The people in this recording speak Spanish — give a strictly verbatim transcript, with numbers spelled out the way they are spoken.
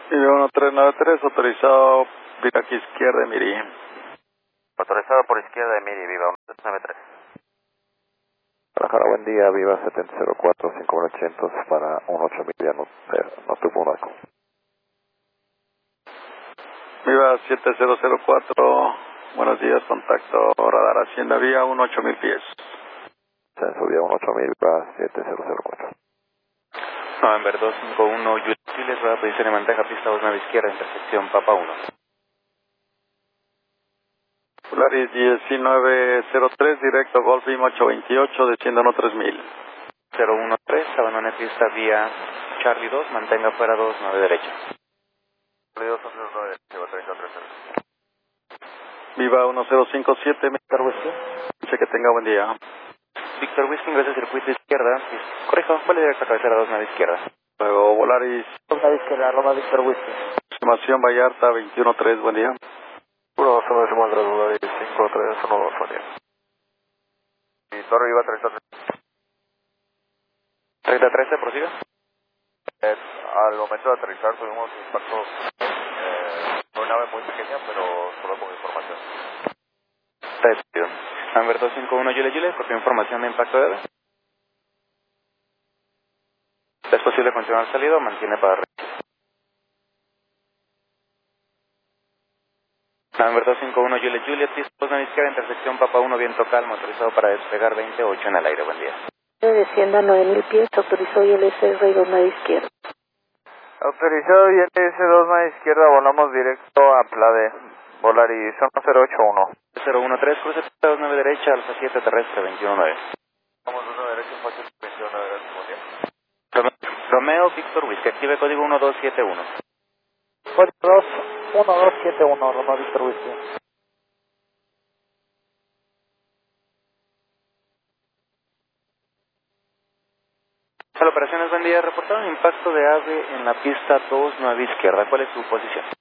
Y uno tres nueve tres, autorizado, vira aquí izquierda de Miri. Autorizado por izquierda de Miri, viva uno tres nueve tres. Guadalajara, buen día, viva setenta cero cuatro, cinco mil ochocientos para un ocho mil, ya no, eh, no tuvo un arco. Viva siete cero cero cuatro, buenos días, contacto, radar Hacienda Vía, un ocho mil pies. Censo vía un ocho mil, viva siete cero cero cuatro. November dos cinco uno, Chile, rueda posición y mantenga pista dos nueve izquierda, intersección Papa uno. Polaris diecinueve cero tres, directo Golf I M ocho veintiocho, desciendo uno tres mil. cero uno tres, abandone pista vía Charlie dos, mantenga fuera dos nueve derecha. Charlie dos, cero nueve derecha, treinta tres cero. Viva uno cero cinco siete, Víctor Whisky. dice que tenga buen día. Víctor Whisky, ingresa circuito izquierda, correcto, vuelve directo a cabecera dos nueve izquierda. Luego Volaris, dos nueve izquierda, Roma Víctor Whisky. estimación Vallarta veintiuno tres, buen día. uno dos uno decimal tres, Volaris cinco tres uno dos, buen día. Y Torre viva treinta tres. treinta trece, prosiga. Eh, al momento de aterrizar tuvimos impacto eh, con una nave muy pequeña, pero solo con información. Recibido. Amber dos cinco uno, Yule Yule, por tu información de impacto de ave. Es posible continuar salido, mantiene para recibir. Amber dos cinco uno, Yule Yule, pista dos nueve izquierda, intersección Papa uno, viento calmo, autorizado para despegar veintiocho en el aire, buen día. Descienda nueve mil pies, autorizó I L S Rey dos nueve izquierda. Autorizado I L S dos nueve izquierda, volamos directo a Plade, Volaris uno cero ocho uno. cero uno tres, cruce pista dos nueve derecha, alfa siete terrestre, veintiuno nueve. Vamos dos nueve derecha, espacio veintiuno nueve, gracias, buen día. Romeo, Romeo Víctor Whisky, active código uno dos siete uno. Código dos uno dos siete uno, Romeo Víctor Whisky. Hola, operaciones, buen día. Reportaron impacto de ave en la pista dos nueve izquierda. ¿Cuál es su posición?